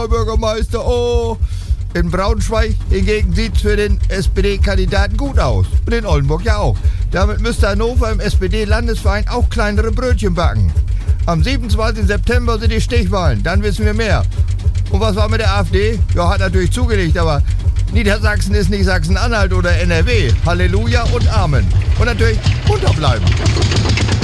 Bürgermeister, oh. In Braunschweig hingegen sieht es für den SPD-Kandidaten gut aus. Und in Oldenburg ja auch. Damit müsste Hannover im SPD-Landesverein auch kleinere Brötchen backen. Am 27. September sind die Stichwahlen, dann wissen wir mehr. Und was war mit der AfD? Ja, hat natürlich zugelegt, aber Niedersachsen ist nicht Sachsen-Anhalt oder NRW. Halleluja und Amen. Und natürlich unterbleiben.